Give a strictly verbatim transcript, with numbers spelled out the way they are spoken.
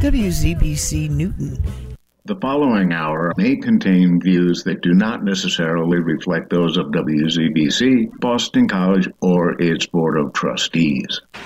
W Z B C Newton. The following hour may contain views that do not necessarily reflect those of W Z B C, Boston College, or its Board of Trustees.